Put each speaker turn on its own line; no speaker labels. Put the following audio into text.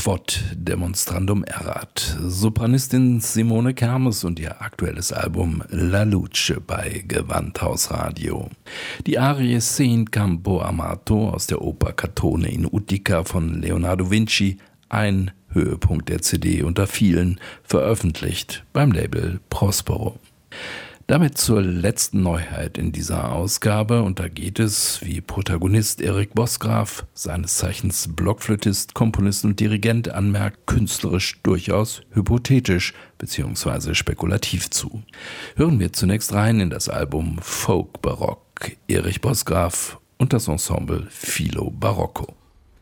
Quod demonstrandum erat. Sopranistin Simone Kermes und ihr aktuelles Album La Luce bei Gewandhaus Die Arie Sen Campo Amato aus der Oper Catone in Utica von Leonardo Vinci, ein Höhepunkt der CD unter vielen, veröffentlicht beim Label Prospero. Damit zur letzten Neuheit in dieser Ausgabe, und da geht es, wie Protagonist Erik Bosgraf, seines Zeichens Blockflötist, Komponist und Dirigent, anmerkt, künstlerisch durchaus hypothetisch bzw. spekulativ zu. Hören wir zunächst rein in das Album Folk Barock, Erik Bosgraf und das Ensemble Filo Barocco.